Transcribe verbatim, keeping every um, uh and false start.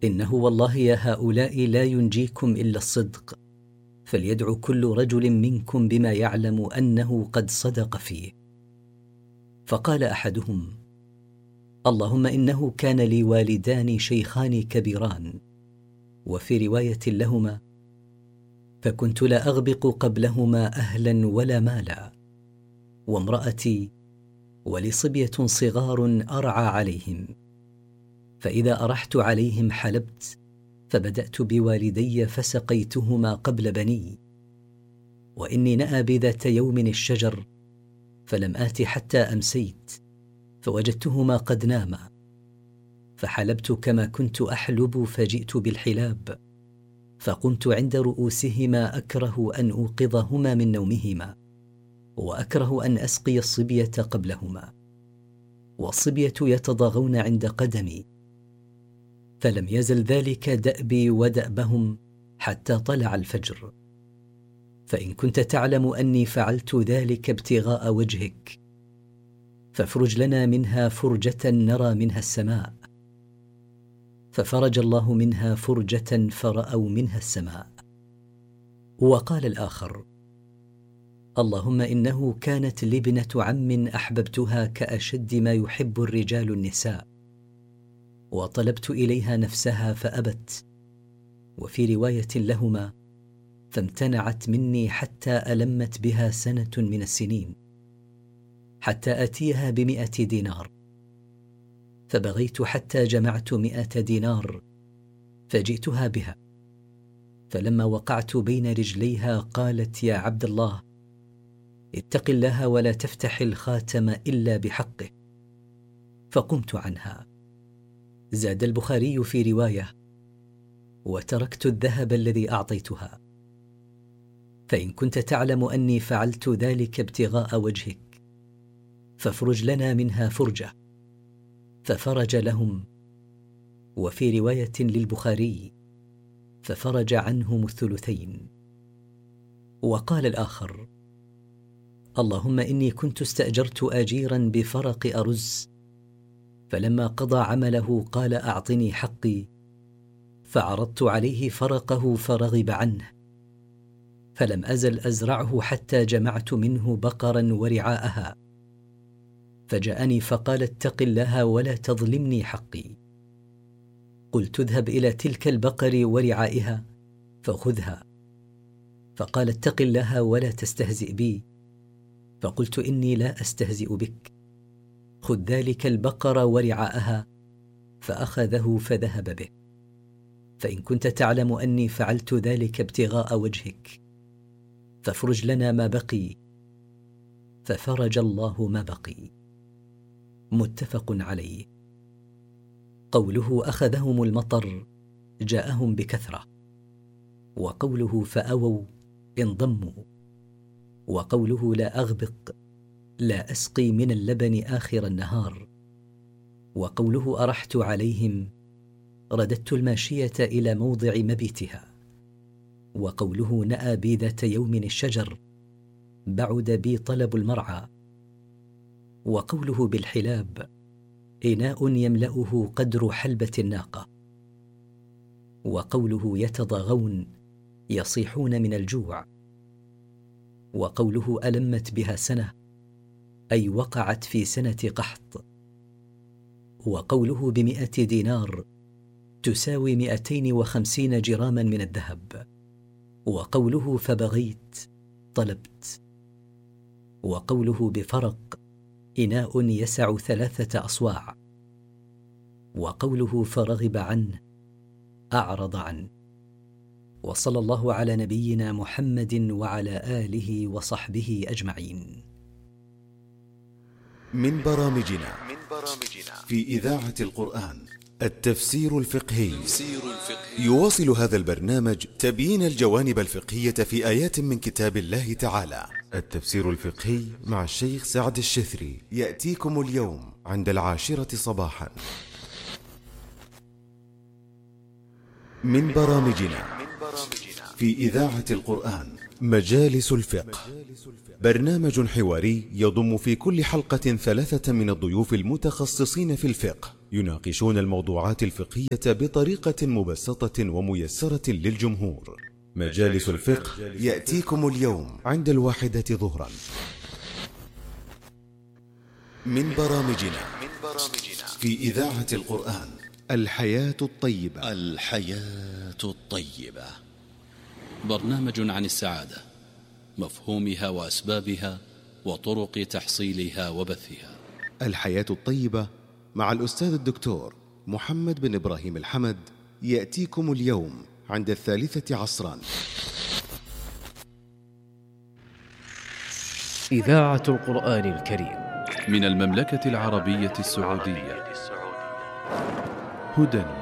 إنه والله يا هؤلاء لا ينجيكم إلا الصدق، فليدع كل رجل منكم بما يعلم أنه قد صدق فيه. فقال أحدهم: اللهم إنه كان لي والدان شيخان كبيران، وفي رواية لهما: فكنت لا أغبق قبلهما أهلا ولا مالا، وامرأتي ولي صبية صغار أرعى عليهم، فإذا أرحت عليهم حلبت، فبدأت بوالدي فسقيتهما قبل بني، وإني نأى ذات يوم الشجر فلم آت حتى أمسيت، فوجدتهما قد ناما، فحلبت كما كنت أحلب، فجئت بالحلاب، فقمت عند رؤوسهما أكره أن أوقظهما من نومهما، وأكره أن أسقي الصبية قبلهما، والصبية يتضاغون عند قدمي، فلم يزل ذلك دأبي ودأبهم حتى طلع الفجر. فإن كنت تعلم أني فعلت ذلك ابتغاء وجهك، فافرج لنا منها فرجة نرى منها السماء. ففرج الله منها فرجة فرأوا منها السماء. وقال الآخر: اللهم إنه كانت لي ابنة عم أحببتها كأشد ما يحب الرجال النساء، وطلبت إليها نفسها فأبت، وفي رواية لهما: فامتنعت مني حتى ألمت بها سنة من السنين، حتى أتيها بمئة دينار، فبغيت حتى جمعت مئة دينار، فجئتها بها، فلما وقعت بين رجليها قالت: يا عبد الله، اتق الله ولا تفتح الخاتم إلا بحقه، فقمت عنها. زاد البخاري في رواية: وتركت الذهب الذي أعطيتها. فإن كنت تعلم أني فعلت ذلك ابتغاء وجهك، فافرج لنا منها فرجة. ففرج لهم. وفي رواية للبخاري: ففرج عنهم الثلثين. وقال الآخر: اللهم إني كنت استأجرت أجيرا بفرق أرز، فلما قضى عمله قال: أعطني حقي، فعرضت عليه فرقه فرغب عنه، فلم أزل أزرعه حتى جمعت منه بقرا ورعاءها، فجاءني فقال: اتق الله ولا تظلمني حقي. قلت: اذهب إلى تلك البقر ورعائها فخذها. فقال: اتق الله ولا تستهزئ بي. فقلت: إني لا أستهزئ بك، خذ ذلك البقر ورعاءها. فأخذه فذهب به. فإن كنت تعلم أني فعلت ذلك ابتغاء وجهك، فافرج لنا ما بقي. ففرج الله ما بقي. متفق عليه. قوله أخذهم المطر جاءهم بكثرة، وقوله فأووا انضموا، وقوله لا أغبق لا أسقي من اللبن آخر النهار، وقوله أرحت عليهم رددت الماشية إلى موضع مبيتها، وقوله نأى بي ذات يوم الشجر بعد بي طلب المرعى، وقوله بالحلاب إناء يملأه قدر حلبة الناقة، وقوله يتضاغون يصيحون من الجوع، وقوله ألمت بها سنة أي وقعت في سنة قحط، وقوله بمئة دينار تساوي مئتين وخمسين جراما من الذهب، وقوله فبغيت طلبت، وقوله بفرق إناء يسع ثلاثة أصواع، وقوله فرغب عنه أعرض عنه. وصلى الله على نبينا محمد وعلى آله وصحبه أجمعين. من برامجنا في إذاعة القرآن التفسير الفقهي. يواصل هذا البرنامج تبيين الجوانب الفقهية في آيات من كتاب الله تعالى. التفسير الفقهي مع الشيخ سعد الشثري يأتيكم اليوم عند العاشرة صباحا. من برامجنا في إذاعة القرآن مجالس الفقه، برنامج حواري يضم في كل حلقة ثلاثة من الضيوف المتخصصين في الفقه، يناقشون الموضوعات الفقهية بطريقة مبسطة وميسرة للجمهور. مجالس الفقه يأتيكم اليوم عند الواحدة ظهرا. من برامجنا في إذاعة القرآن الحياة الطيبة. الحياة الطيبة برنامج عن السعادة، مفهومها وأسبابها وطرق تحصيلها وبثها. الحياة الطيبة مع الأستاذ الدكتور محمد بن إبراهيم الحمد يأتيكم اليوم عند الثالثة عصرا. إذاعة القرآن الكريم من المملكة العربية السعودية، هدى